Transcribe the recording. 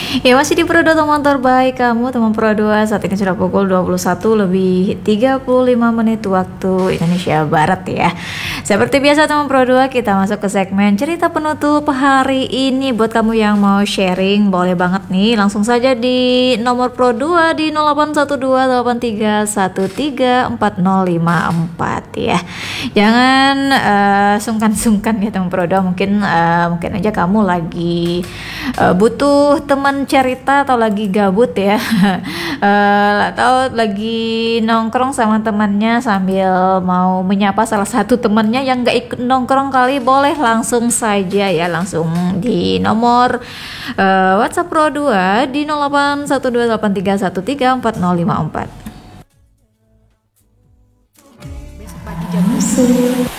Ya masih di Pro 2 teman terbaik kamu teman Pro 2. Saat ini sudah pukul 21 lebih 35 menit waktu Indonesia Barat ya. Seperti biasa teman Pro 2, kita masuk ke segmen cerita penutup hari ini. Buat kamu yang mau sharing boleh banget nih, langsung saja di nomor Pro 2 di 081283134054 ya. Jangan sungkan-sungkan ya teman Pro 2. Mungkin aja kamu lagi butuh teman cerita atau lagi gabut ya. Atau lagi nongkrong sama temannya sambil mau menyapa salah satu temannya yang gak ikut nongkrong kali, boleh langsung saja ya, langsung di nomor WhatsApp Pro 2 di 081283134054. Besok pagi jam